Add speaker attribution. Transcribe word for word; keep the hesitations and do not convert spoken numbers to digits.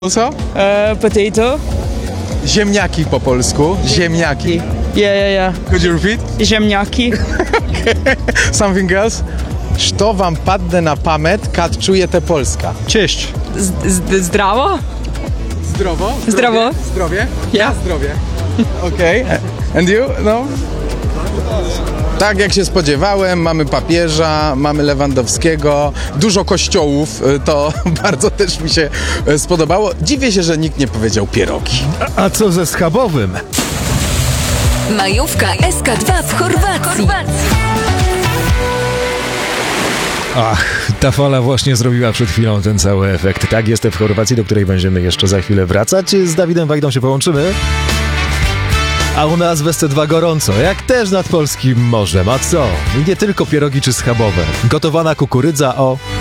Speaker 1: Co?
Speaker 2: Uh, potato.
Speaker 1: Ziemniaki po polsku. Ziemniaki.
Speaker 2: Yeah, yeah, yeah.
Speaker 1: Could you repeat?
Speaker 2: Ziemniaki.
Speaker 1: Something else? Što wam padne na pamet, kad czujete Polska?
Speaker 3: Cześć.
Speaker 2: Z- z- zdravo?
Speaker 1: Zdrowo?
Speaker 2: Zdrowo.
Speaker 1: Zdrowie?
Speaker 2: Ja.
Speaker 1: Zdrowie. Okej. Okay. And you? No? Tak jak się spodziewałem, mamy papieża, mamy Lewandowskiego, dużo kościołów, to bardzo też mi się spodobało. Dziwię się, że nikt nie powiedział pierogi.
Speaker 3: A co ze schabowym?
Speaker 4: Majówka S K dwa w Chorwacji.
Speaker 3: Ach, ta fala właśnie zrobiła przed chwilą ten cały efekt. Tak, jestem w Chorwacji, do której będziemy jeszcze za chwilę wracać. Z Dawidem Wajdą się połączymy. A u nas w S C dwa gorąco, jak też nad polskim morzem. A co? I nie tylko pierogi czy schabowe. Gotowana kukurydza o